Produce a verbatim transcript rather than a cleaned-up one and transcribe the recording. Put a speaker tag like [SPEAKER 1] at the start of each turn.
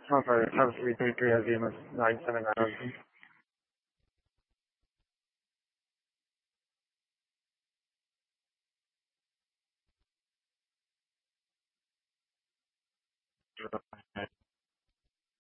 [SPEAKER 1] Alpha, Alpha three three three, Azimuth nine seven nine.